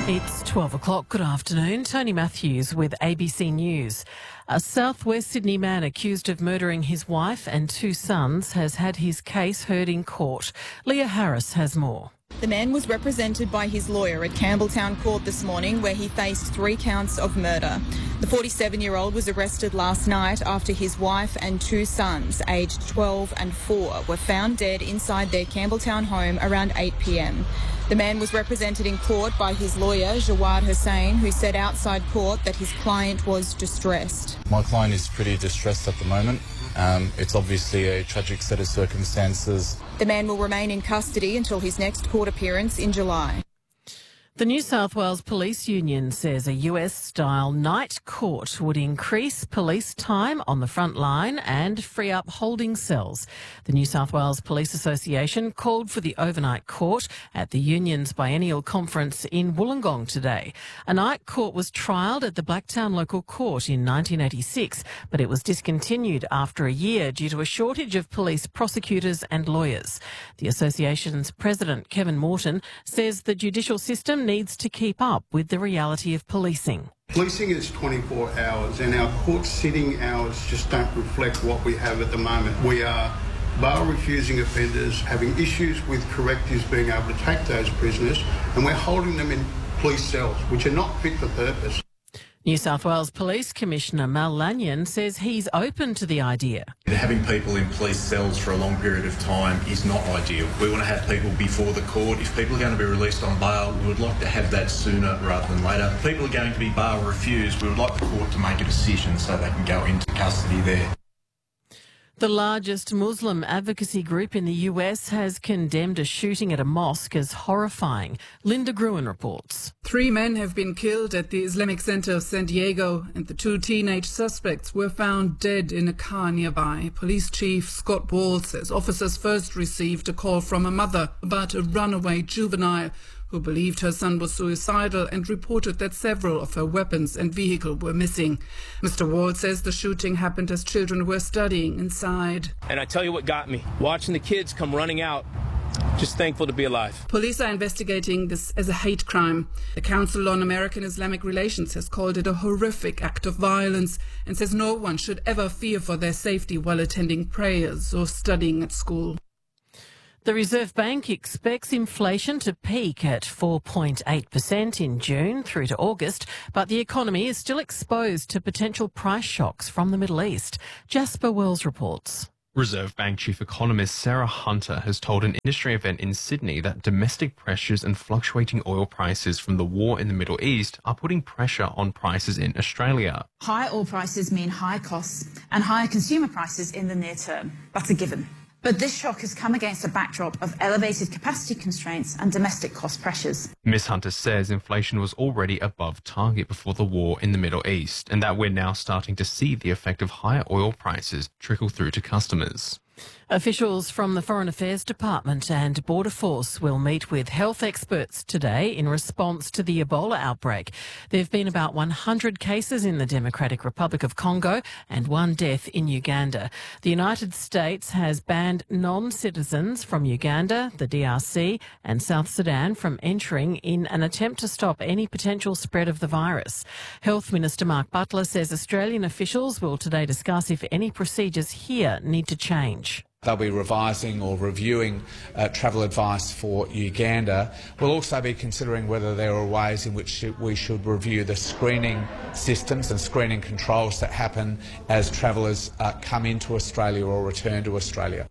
It's 12 o'clock. Good afternoon. Tony Matthews with ABC News. A southwest Sydney man accused of murdering his wife and two sons has had his case heard in court. Leah Harris has more. The man was represented by his lawyer at Campbelltown Court this morning, where he faced 3 counts of murder. The 47-year-old was arrested last night after his wife and 2 sons, aged 12 and 4, were found dead inside their Campbelltown home around 8 p.m. The man was represented in court by his lawyer, Jawad Hussain, who said outside court that his client was distressed. My client is pretty distressed at the moment. It's obviously a tragic set of circumstances. The man will remain in custody until his next court appearance in July. The New South Wales Police Union says a US-style night court would increase police time on the front line and free up holding cells. The New South Wales Police Association called for the overnight court at the union's biennial conference in Wollongong today. A night court was trialled at the Blacktown Local Court in 1986, but it was discontinued after a year due to a shortage of police prosecutors and lawyers. The association's president, Kevin Morton, says the judicial system needs to keep up with the reality of policing. Policing is 24 hours and our court sitting hours just don't reflect what we have at the moment. We are bail refusing offenders, having issues with correctives being able to take those prisoners, and we're holding them in police cells which are not fit for purpose. New South Wales Police Commissioner Mal Lanyon says he's open to the idea. Having people in police cells for a long period of time is not ideal. We want to have people before the court. If people are going to be released on bail, we would like to have that sooner rather than later. If people are going to be bail refused, we would like the court to make a decision so they can go into custody there. The largest Muslim advocacy group in the US has condemned a shooting at a mosque as horrifying. Linda Gruen reports. 3 men have been killed at the Islamic Center of San Diego, and the 2 teenage suspects were found dead in a car nearby. Police Chief Scott Ball says officers first received a call from a mother about a runaway juvenile who believed her son was suicidal and reported that several of her weapons and vehicle were missing. Mr. Ward says the shooting happened as children were studying inside. And I tell you what got me, watching the kids come running out. Just thankful to be alive. Police are investigating this as a hate crime. The Council on American Islamic Relations has called it a horrific act of violence and says no one should ever fear for their safety while attending prayers or studying at school. The Reserve Bank expects inflation to peak at 4.8% in June through to August, but the economy is still exposed to potential price shocks from the Middle East. Jasper Wells reports. Reserve Bank Chief Economist Sarah Hunter has told an industry event in Sydney that domestic pressures and fluctuating oil prices from the war in the Middle East are putting pressure on prices in Australia. High oil prices mean high costs and higher consumer prices in the near term. That's a given. But this shock has come against a backdrop of elevated capacity constraints and domestic cost pressures. Ms Hunter says inflation was already above target before the war in the Middle East, and that we're now starting to see the effect of higher oil prices trickle through to customers. Officials from the Foreign Affairs Department and Border Force will meet with health experts today in response to the Ebola outbreak. There have been about 100 cases in the Democratic Republic of Congo and 1 death in Uganda. The United States has banned non-citizens from Uganda, the DRC and South Sudan from entering in an attempt to stop any potential spread of the virus. Health Minister Mark Butler says Australian officials will today discuss if any procedures here need to change. They'll be revising or reviewing travel advice for Uganda. We'll also be considering whether there are ways in which we should review the screening systems and screening controls that happen as travellers come into Australia or return to Australia.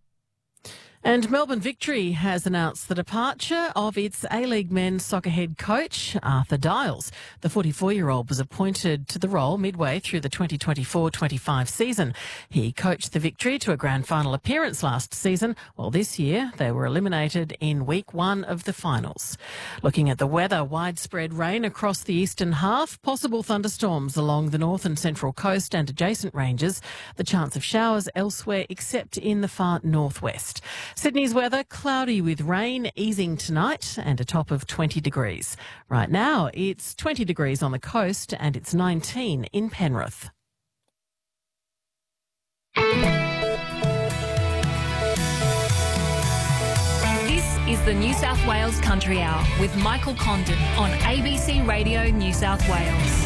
And Melbourne Victory has announced the departure of its A-League men's soccer head coach, Arthur Dials. The 44-year-old was appointed to the role midway through the 2024-25 season. He coached the Victory to a grand final appearance last season, while this year they were eliminated in week 1 of the finals. Looking at the weather, widespread rain across the eastern half, possible thunderstorms along the north and central coast and adjacent ranges, the chance of showers elsewhere except in the far northwest. Sydney's weather, cloudy with rain, easing tonight and a top of 20 degrees. Right now, it's 20 degrees on the coast and it's 19 in Penrith. This is the New South Wales Country Hour with Michael Condon on ABC Radio New South Wales.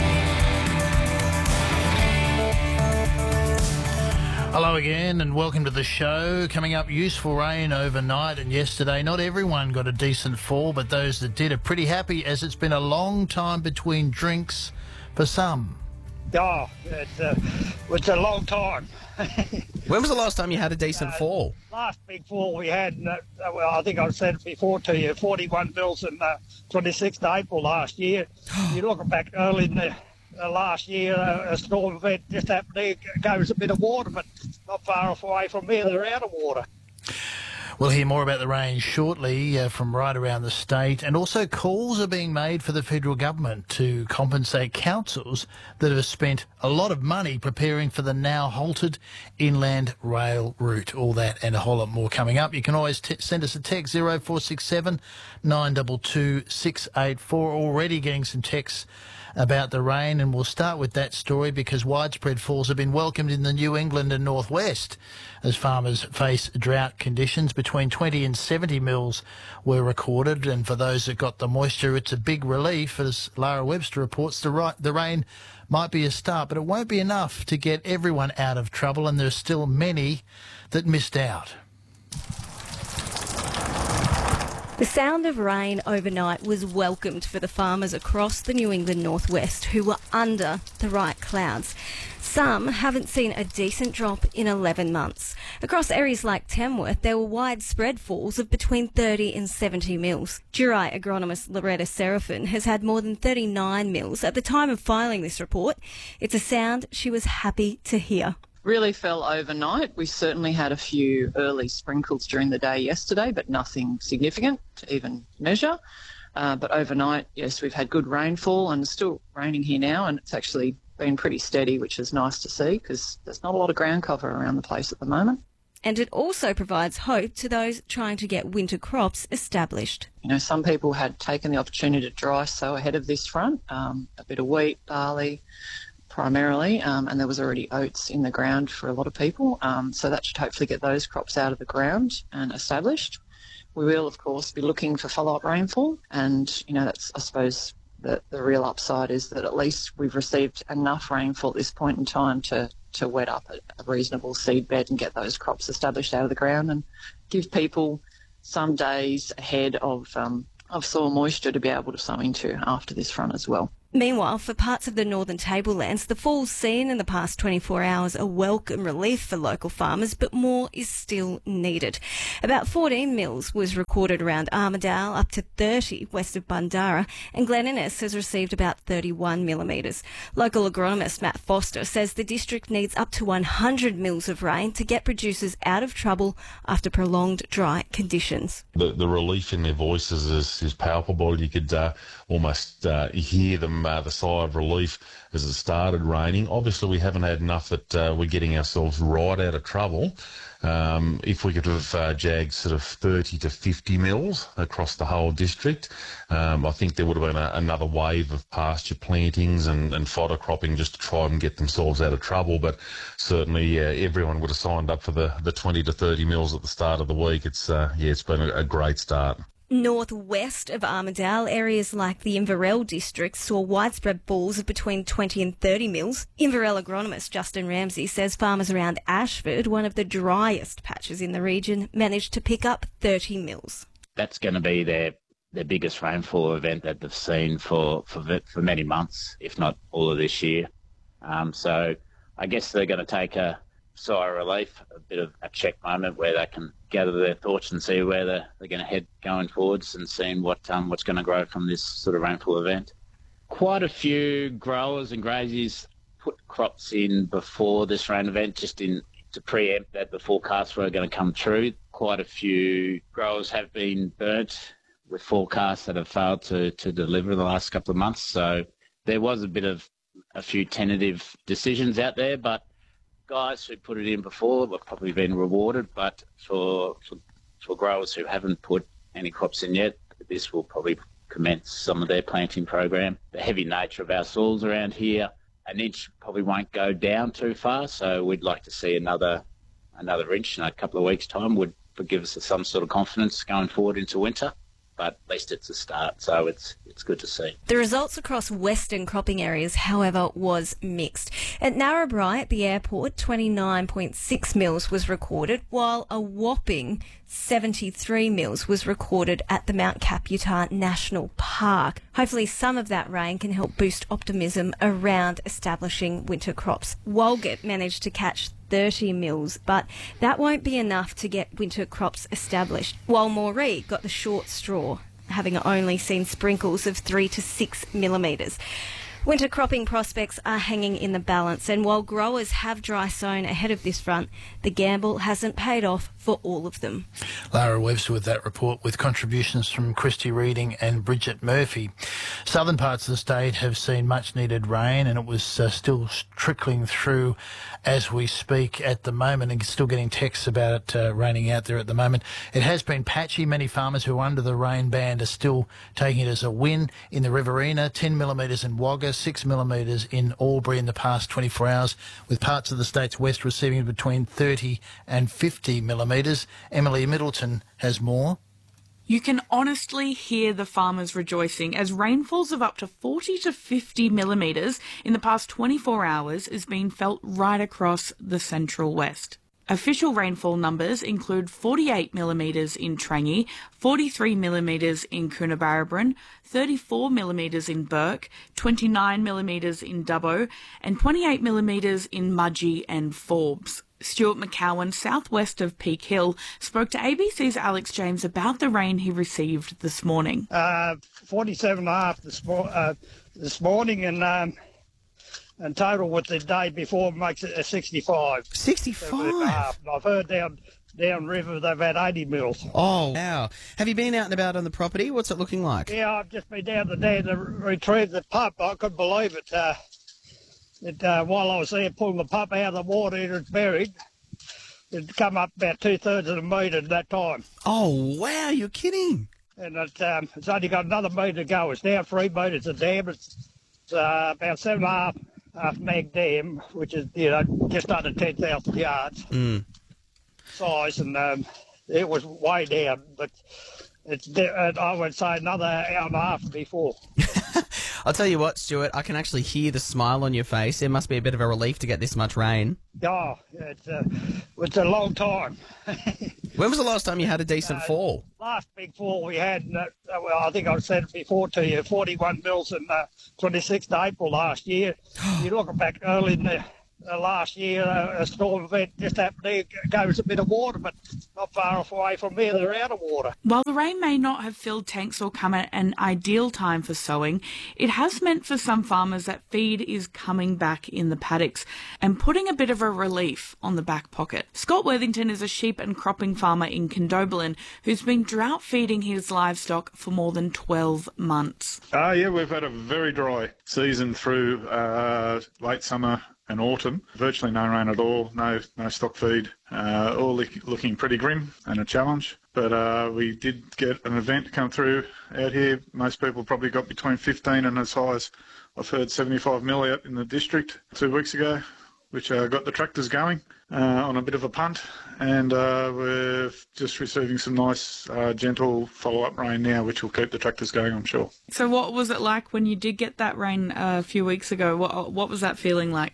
Hello again and welcome to the show. Coming up, useful rain overnight and yesterday. Not everyone got a decent fall, but those that did are pretty happy as it's been a long time between drinks for some. Oh, it's a long time. When was the last time you had a decent fall? Last big fall we had, well, I think I said it before to you, 41 mils on 26th April last year. You're looking back early in the last year, a storm event just happened there, goes a bit of water, but not far away from here, they're out of water. We'll hear more about the rain shortly from right around the state, and also calls are being made for the federal government to compensate councils that have spent a lot of money preparing for the now halted inland rail route. All that and a whole lot more coming up. You can always send us a text 0467 922 684. Already getting some texts about the rain, and we'll start with that story because widespread falls have been welcomed in the New England and Northwest as farmers face drought conditions. Between 20 and 70 mils were recorded, and for those that got the moisture, it's a big relief. As Lara Webster reports, the rain might be a start, but it won't be enough to get everyone out of trouble, and there's still many that missed out. The sound of rain overnight was welcomed for the farmers across the New England Northwest who were under the right clouds. Some haven't seen a decent drop in 11 months. Across areas like Tamworth, there were widespread falls of between 30 and 70 mils. Durai agronomist Loretta Serafin has had more than 39 mils at the time of filing this report. It's a sound she was happy to hear. Really fell overnight. We certainly had a few early sprinkles during the day yesterday, but nothing significant to even measure. But overnight, yes, we've had good rainfall, and it's still raining here now, and it's actually been pretty steady, which is nice to see because there's not a lot of ground cover around the place at the moment. And it also provides hope to those trying to get winter crops established. You know, some people had taken the opportunity to dry sow ahead of this front, a bit of wheat, barley, primarily, and there was already oats in the ground for a lot of people, so that should hopefully get those crops out of the ground and established. We will, of course, be looking for follow-up rainfall, and, you know, that's, I suppose, the real upside is that at least we've received enough rainfall at this point in time to wet up a reasonable seed bed and get those crops established out of the ground and give people some days ahead of soil moisture to be able to sow into after this front as well. Meanwhile, for parts of the northern tablelands, the falls seen in the past 24 hours are welcome relief for local farmers, but more is still needed. About 14 mils was recorded around Armidale, up to 30 west of Bundarra, and Glen Innes has received about 31 millimetres. Local agronomist Matt Foster says the district needs up to 100 mils of rain to get producers out of trouble after prolonged dry conditions. The relief in their voices is palpable. You could almost hear them, the sigh of relief as it started raining. Obviously, we haven't had enough that we're getting ourselves right out of trouble. If we could have jagged sort of 30 to 50 mils across the whole district, I think there would have been another wave of pasture plantings and fodder cropping just to try and get themselves out of trouble. But certainly everyone would have signed up for the 20 to 30 mils at the start of the week. It's been a great start. Northwest of Armidale, areas like the Inverell district saw widespread falls of between 20 and 30 mils. Inverell agronomist Justin Ramsey says farmers around Ashford, one of the driest patches in the region, managed to pick up 30 mils. That's going to be their biggest rainfall event that they've seen for many months, if not all of this year. So I guess they're going to take a sigh of relief, a bit of a check moment where they can gather their thoughts and see where they're going to head going forwards and seeing what's going to grow from this sort of rainfall event. Quite a few growers and graziers put crops in before this rain event just to preempt that the forecasts were going to come true. Quite a few growers have been burnt with forecasts that have failed to deliver in the last couple of months. So there was a few tentative decisions out there, but guys who put it in before have probably been rewarded, but for growers who haven't put any crops in yet, this will probably commence some of their planting program. The heavy nature of our soils around here, an inch probably won't go down too far, so we'd like to see another inch in a couple of weeks' time would hopefully give us some sort of confidence going forward into winter. But at least it's a start, so it's good to see. The results across western cropping areas, however, was mixed. At Narrabri, at the airport, 29.6 mils was recorded, while a whopping 73 mils was recorded at the Mount Caputar National Park. Hopefully some of that rain can help boost optimism around establishing winter crops. Walgett managed to catch 30 mils, but that won't be enough to get winter crops established, while Moree got the short straw, having only seen sprinkles of 3 to 6 millimetres. Winter cropping prospects are hanging in the balance, and while growers have dry sown ahead of this front, the gamble hasn't paid off for all of them. Lara Webster with that report, with contributions from Christy Reading and Bridget Murphy. Southern parts of the state have seen much needed rain, and it was still trickling through as we speak at the moment, and still getting texts about it raining out there at the moment. It has been patchy. Many farmers who are under the rain band are still taking it as a win. In the Riverina, 10 millimetres in Wagga, 6 millimetres in Albury in the past 24 hours, with parts of the state's west receiving between 30 and 50 millimetres. Emily Middleton has more. You can honestly hear the farmers rejoicing as rainfalls of up to 40 to 50 millimetres in the past 24 hours is being felt right across the central west. Official rainfall numbers include 48 millimetres in Trangie, 43 millimetres in Coonabarabran, 34 millimetres in Burke, 29 millimetres in Dubbo, and 28 millimetres in Mudgee and Forbes. Stuart McCowan, southwest of Peak Hill, spoke to ABC's Alex James about the rain he received this morning. 47.5 this morning, and total with the day before makes it a 65. 65? I've heard down river they've had 80 mils. Oh, wow. Have you been out and about on the property? What's it looking like? Yeah, I've just been down there to retrieve the pup. I couldn't believe it. While I was there pulling the pup out of the water, it was buried. It'd come up about 2/3 of a metre at that time. Oh, wow, you're kidding. And it's only got another metre to go. It's now 3 metres a dam. It's about 7.5 meg dam, which is just under 10,000 yards size, and it was way down, but I would say another hour and a half before. I'll tell you what, Stuart, I can actually hear the smile on your face. It must be a bit of a relief to get this much rain. Oh, it's a long time. When was the last time you had a decent fall? Last big fall we had, I think I said it before to you, 41 mils in 26th April last year. You look back early in the last year, a storm event just happened there, gave us a bit of water, but not far away from here, they're out of water. While the rain may not have filled tanks or come at an ideal time for sowing, it has meant for some farmers that feed is coming back in the paddocks and putting a bit of a relief on the back pocket. Scott Worthington is a sheep and cropping farmer in Condobolin who's been drought feeding his livestock for more than 12 months. Yeah, we've had a very dry season through late summer and autumn. Virtually no rain at all, no stock feed, all looking pretty grim and a challenge. But we did get an event come through out here. Most people probably got between 15 and as high as, I've heard, 75 mil out in the district 2 weeks ago, which got the tractors going on a bit of a punt. And we're just receiving some nice gentle follow-up rain now, which will keep the tractors going, I'm sure. So what was it like when you did get that rain a few weeks ago? What was that feeling like?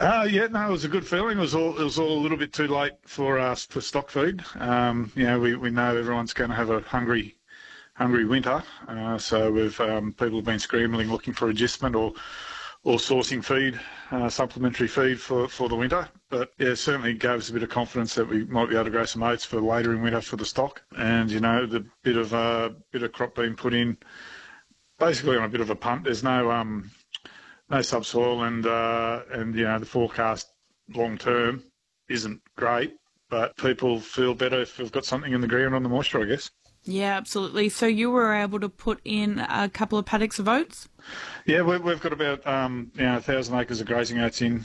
It was a good feeling. It was all a little bit too late for us for stock feed. We know everyone's going to have a hungry winter, so people have been scrambling looking for adjustment or sourcing feed, supplementary feed for the winter. But yeah, it certainly gave us a bit of confidence that we might be able to grow some oats for later in winter for the stock. And the bit of crop being put in, basically on a bit of a punt. There's no subsoil, and the forecast long term isn't great, but people feel better if we've got something in the ground on the moisture, I guess. Yeah, absolutely. So you were able to put in a couple of paddocks of oats? Yeah, we've got about 1,000 acres of grazing oats in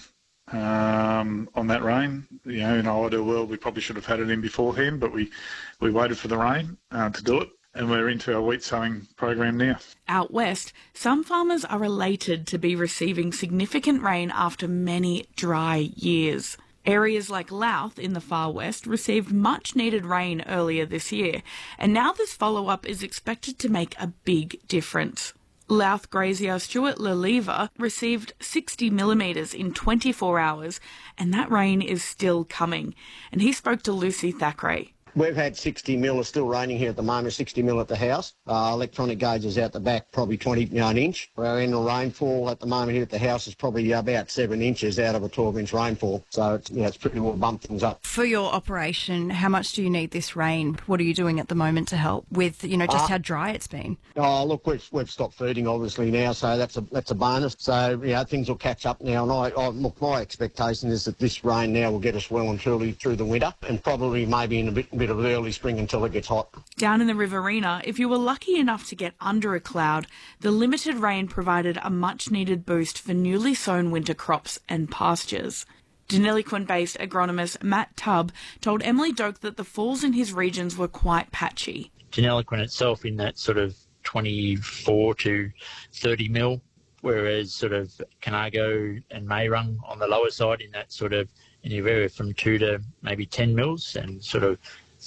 on that rain. In an ideal world, we probably should have had it in beforehand, but we waited for the rain to do it. And we're into our wheat sowing program now. Out west, some farmers are elated to be receiving significant rain after many dry years. Areas like Louth in the far west received much needed rain earlier this year, and now this follow-up is expected to make a big difference. Louth grazier Stuart Leliva received 60 millimetres in 24 hours, and that rain is still coming. And he spoke to Lucy Thackeray. We've had 60 mil, it's still raining here at the moment, 60 mil at the house. Electronic gauges out the back, probably 21 inch. Our annual rainfall at the moment here at the house is probably about 7 inches out of a 12-inch rainfall. So, it's pretty well bumped things up. For your operation, how much do you need this rain? What are you doing at the moment to help with, just how dry it's been? Oh, look, we've stopped feeding obviously now, so that's a bonus. So, things will catch up now. And look, my expectation is that this rain now will get us well and truly through the winter, and probably maybe in a bit of early spring until it gets hot. Down in the Riverina, if you were lucky enough to get under a cloud, the limited rain provided a much-needed boost for newly sown winter crops and pastures. Deniliquin-based agronomist Matt Tubb told Emily Doak that the falls in his regions were quite patchy. Deniliquin itself in that sort of 24 to 30 mil, whereas sort of Conago and Mayrung on the lower side in that sort of anywhere from 2 to maybe 10 mils, and sort of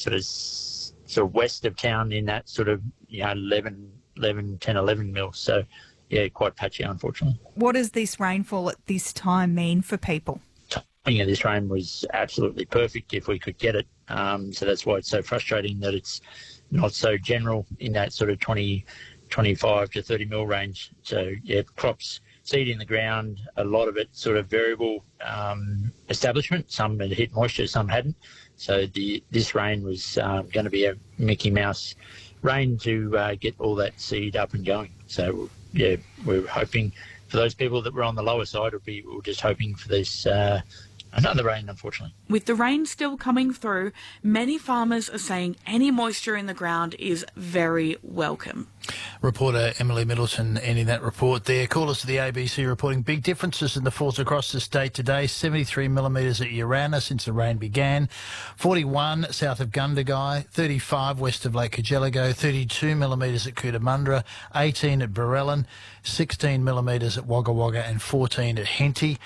west of town in that sort of 11 mils. So quite patchy, unfortunately. What does this rainfall at this time mean for people? This rain was absolutely perfect if we could get it. So that's why it's so frustrating that it's not so general in that sort of 25 to 30 mil range. So crops, seed in the ground, a lot of it sort of variable establishment. Some had hit moisture, some hadn't. So this rain was going to be a Mickey Mouse rain to get all that seed up and going. So we're hoping for those people that were on the lower side. We're just hoping for this another rain, unfortunately. With the rain still coming through, many farmers are saying any moisture in the ground is very welcome. Reporter Emily Middleton ending that report there. Callers to the ABC reporting big differences in the falls across the state today. 73 millimetres at Urana since the rain began. 41 south of Gundagai. 35 west of Lake Cargelligo. 32 millimetres at Cootamundra. 18 at Barellan. 16 millimetres at Wagga Wagga and 14 at Henty.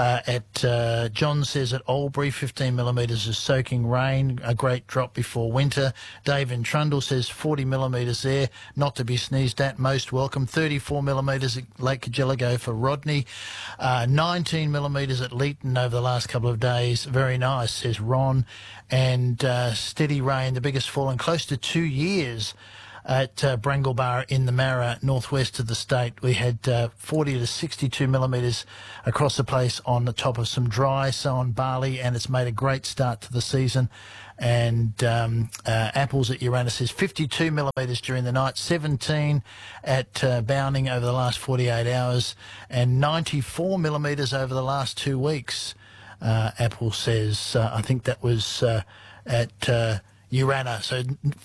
John says at Albury, 15 millimetres of soaking rain, a great drop before winter. Dave in Trundle says 40 millimetres there, not to be sneezed at, most welcome. 34 millimetres at Lake Cargelligo for Rodney. 19 millimetres at Leeton over the last couple of days. Very nice, says Ron. And steady rain, the biggest fall in close to 2 years at Brangalbar in the Marra, northwest of the state. We had 40 to 62 millimetres across the place on the top of some dry sown barley, and it's made a great start to the season. And apples at Urana says 52 millimetres during the night, 17 at Bowning over the last 48 hours, and 94 millimetres over the last 2 weeks. Apple says, I think that was at Urana, so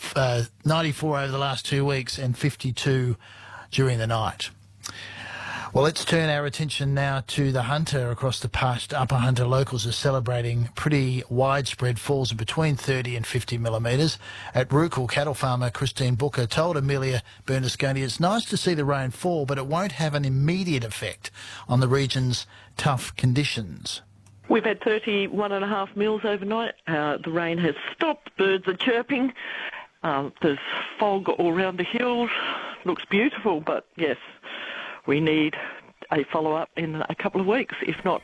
94 over the last 2 weeks and 52 during the night. Well, let's turn our attention now to the Hunter. Across the parched Upper Hunter, locals are celebrating pretty widespread falls of between 30 and 50 millimetres. At Rukul, cattle farmer Christine Booker told Amelia Bernasconi it's nice to see the rain fall, but it won't have an immediate effect on the region's tough conditions. We've had 31.5 mils overnight. The rain has stopped. Birds are chirping. There's fog all around the hills. Looks beautiful, but yes, we need a follow-up in a couple of weeks. If not,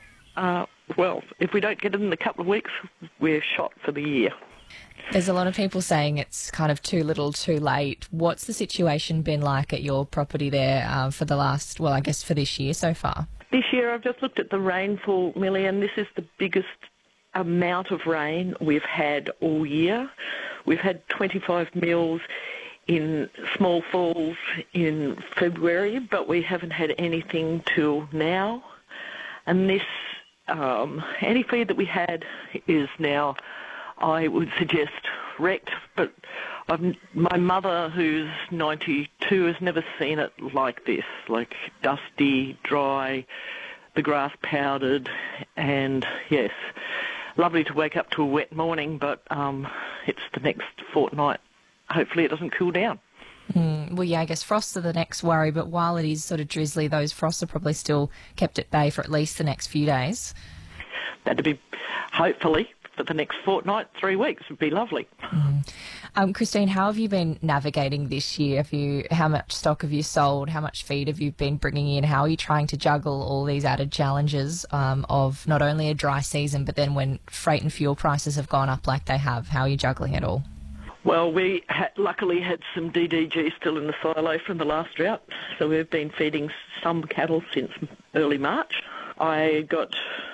if we don't get it in a couple of weeks, we're shot for the year. There's a lot of people saying it's kind of too little too late. What's the situation been like at your property there for the last, for this year so far? This year, I've just looked at the rainfall, Millie, and this is the biggest amount of rain we've had all year. We've had 25 mils in Small Falls in February, but we haven't had anything till now. And this anti-feed that we had is now, I would suggest, wrecked, but my mother, who's 92, has never seen it like this, like dusty, dry, the grass powdered, and yes, lovely to wake up to a wet morning, but it's the next fortnight. Hopefully it doesn't cool down. I guess frosts are the next worry, but while it is sort of drizzly, those frosts are probably still kept at bay for at least the next few days. That'd be, hopefully, for the next fortnight, 3 weeks would be lovely. Christine, how have you been navigating this year? How much stock have you sold? How much feed have you been bringing in? How are you trying to juggle all these added challenges of not only a dry season, but then when freight and fuel prices have gone up like they have? How are you juggling it all? Well, we luckily had some DDG still in the silo from the last drought, so we've been feeding some cattle since early March. I got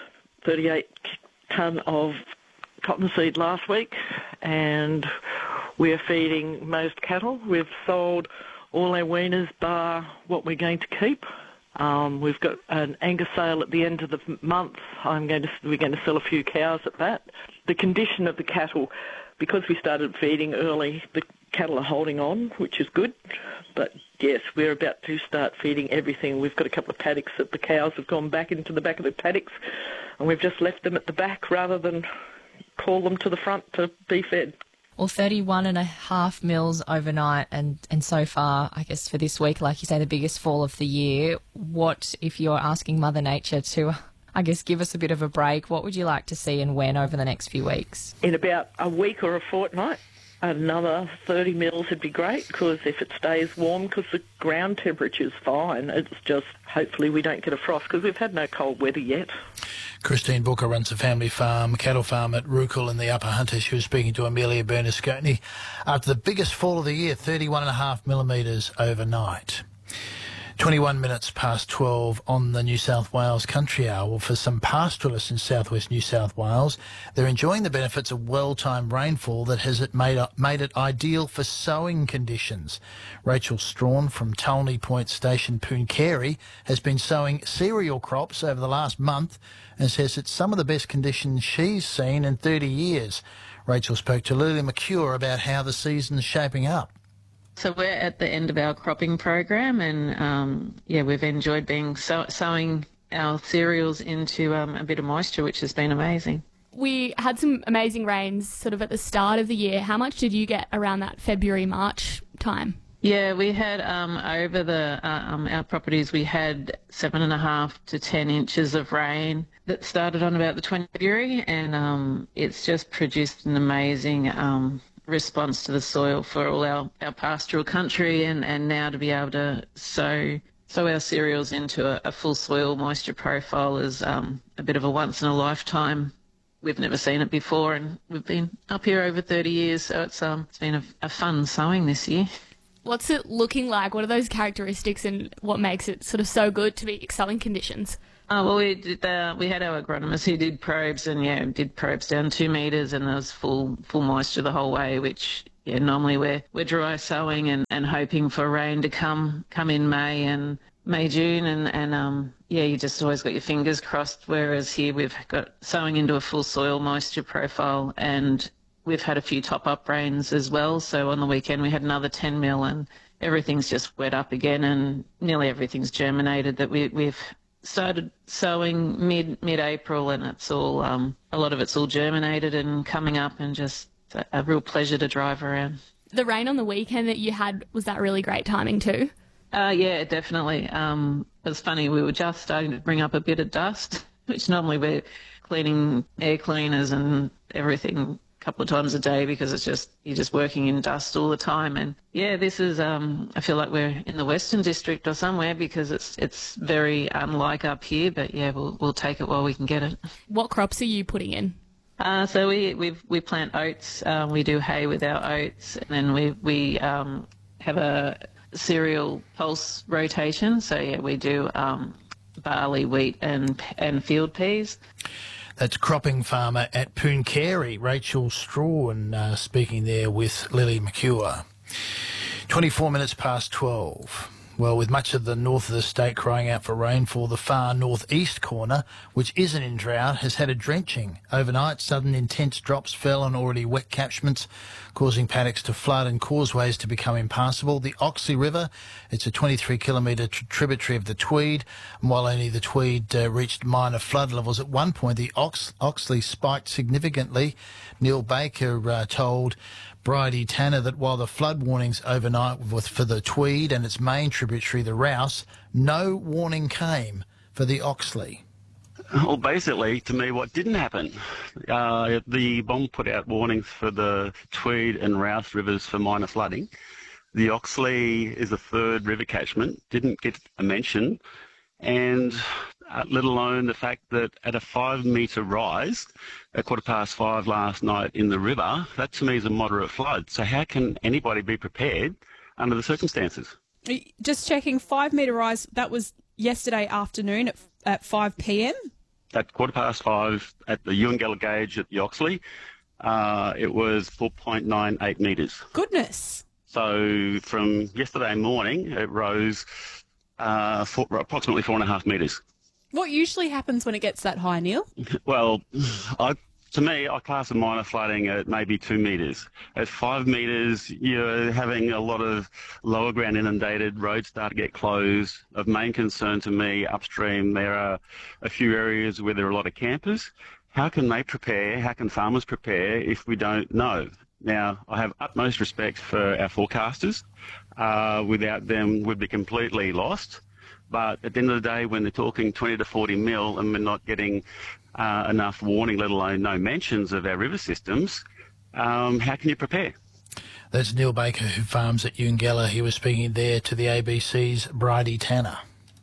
38 tonne of cottonseed last week, and we're feeding most cattle. We've sold all our weaners bar what we're going to keep. We've got an Angus sale at the end of the month. We're going to sell a few cows at that. The condition of the cattle, because we started feeding early, the cattle are holding on, which is good. But yes, we're about to start feeding everything. We've got a couple of paddocks that the cows have gone back into the back of the paddocks, and we've just left them at the back rather than call them to the front to be fed. Well, 31.5 mils overnight, and so far, I guess, for this week, like you say, the biggest fall of the year. What, if you're asking Mother Nature to, I guess, give us a bit of a break, what would you like to see and when over the next few weeks? In about a week or a fortnight, another 30 mils would be great, because if it stays warm, because the ground temperature's fine, it's just hopefully we don't get a frost, because we've had no cold weather yet. Christine Booker runs a family farm, cattle farm at Rookel in the Upper Hunter. She was speaking to Amelia Bernasconi after the biggest fall of the year, 31.5 millimetres overnight. 21 minutes past 12 on the New South Wales Country Hour. Well, for some pastoralists in southwest New South Wales, they're enjoying the benefits of well-timed rainfall that has made it ideal for sowing conditions. Rachel Strawn from Tulney Point Station, Pooncarie, has been sowing cereal crops over the last month and says it's some of the best conditions she's seen in 30 years. Rachel spoke to Lily McCure about how the season's shaping up. So we're at the end of our cropping program, and we've enjoyed sowing our cereals into a bit of moisture, which has been amazing. We had some amazing rains sort of at the start of the year. How much did you get around that February, March time? Yeah, we had over our properties, we had 7.5 to 10 inches of rain that started on about the 20th of February, and it's just produced an amazing response to the soil for all our pastoral country, and now to be able to sow our cereals into a full soil moisture profile is a bit of a once in a lifetime. We've never seen it before, and we've been up here over 30 years, so it's been a fun sowing this year. What's it looking like? What are those characteristics and what makes it sort of so good to be sowing conditions? Well, we had our agronomist who did probes, and did probes down 2 metres, and there was full moisture the whole way, which normally we're dry sowing and hoping for rain to come in May, June, and you just always got your fingers crossed. Whereas here we've got sowing into a full soil moisture profile, and we've had a few top-up rains as well. So on the weekend we had another 10 mil, and everything's just wet up again, and nearly everything's germinated that we've started sowing mid-April, and it's all a lot of it's all germinated and coming up, and just a real pleasure to drive around. The rain on the weekend that you had, was that really great timing too? Yeah, definitely. It was funny, we were just starting to bring up a bit of dust, which normally we're cleaning air cleaners and everything a couple of times a day, because you're just working in dust all the time. And yeah, this is I feel like we're in the Western District or somewhere, because it's very unlike up here, but yeah, we'll take it while we can get it. What crops are you putting in? So we plant oats. We do hay with our oats, and then we have a cereal pulse rotation. So yeah, we do barley, wheat, and field peas. That's cropping farmer at Pooncarie, Rachel Strawn, speaking there with Lily McCure. 24 minutes past 12. Well, with much of the north of the state crying out for rainfall, the far northeast corner, which isn't in drought, has had a drenching. Overnight, sudden intense drops fell on already wet catchments, causing paddocks to flood and causeways to become impassable. The Oxley River, it's a 23-kilometre tributary of the Tweed, and while only the Tweed reached minor flood levels at one point, the Oxley spiked significantly. Neil Baker told Bridie Tanner that while the flood warnings overnight were for the Tweed and its main tributary, the Rouse, no warning came for the Oxley. Well, basically, to me, what didn't happen, the BOM put out warnings for the Tweed and Rouse rivers for minor flooding. The Oxley is the third river catchment, didn't get a mention, and let alone the fact that at a 5 metre rise at 5:15 last night in the river, that to me is a moderate flood. So how can anybody be prepared under the circumstances? Just checking, 5 metre rise, that was yesterday afternoon at 5 p.m? At 5:15 at the Ewangallar gauge at the Oxley, it was 4.98 metres. Goodness. So from yesterday morning, it rose approximately 4.5 metres. What usually happens when it gets that high, Neil? Well, to me, I class a minor flooding at maybe 2 metres. At 5 metres, you're having a lot of lower ground inundated, roads start to get closed. Of main concern to me, upstream, there are a few areas where there are a lot of campers. How can they prepare? How can farmers prepare if we don't know? Now, I have utmost respect for our forecasters. Without them, we'd be completely lost. But at the end of the day, when they're talking 20 to 40 mil and we're not getting enough warning, let alone no mentions of our river systems, how can you prepare? That's Neil Baker, who farms at Ewangallar. He was speaking there to the ABC's Bridie Tanner.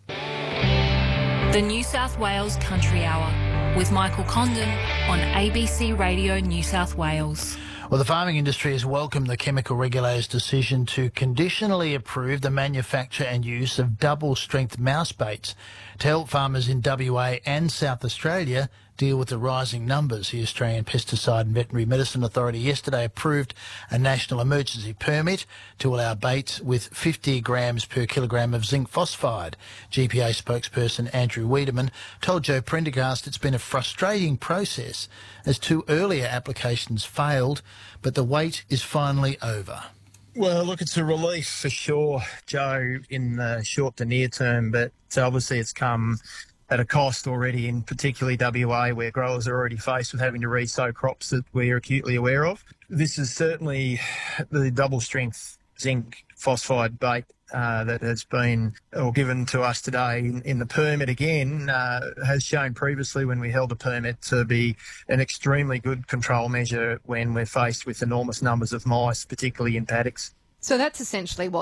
The New South Wales Country Hour with Michael Condon on ABC Radio New South Wales. Well, the farming industry has welcomed the chemical regulator's decision to conditionally approve the manufacture and use of double-strength mouse baits to help farmers in WA and South Australia deal with the rising numbers. The Australian Pesticide and Veterinary Medicine Authority yesterday approved a national emergency permit to allow baits with 50 grams per kilogram of zinc phosphide. GPA spokesperson Andrew Wiedemann told Joe Prendergast it's been a frustrating process as 2 earlier applications failed, but the wait is finally over. Well, look, it's a relief for sure, Joe, in the short to near term, but obviously it's come at a cost already, in particularly WA, where growers are already faced with having to re-sow crops that we're acutely aware of. This is certainly the double-strength zinc phosphide bait that has been given to us today in the permit again, has shown previously when we held a permit to be an extremely good control measure when we're faced with enormous numbers of mice, particularly in paddocks. So that's essentially what